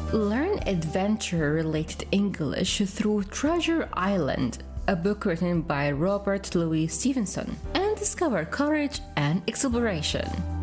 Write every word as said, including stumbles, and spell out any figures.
Learn adventure-related English through Treasure Island, a book written by Robert Louis Stevenson, and discover courage and exploration.